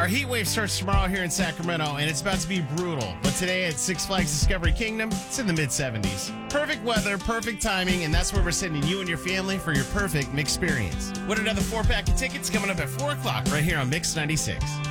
Our heat wave starts tomorrow here in Sacramento, and it's about to be brutal. But today at Six Flags Discovery Kingdom, it's in the mid-70s. Perfect weather, perfect timing, and that's where we're sending you and your family for your perfect Mix experience. With another 4-pack of tickets coming up at 4 o'clock right here on Mix 96.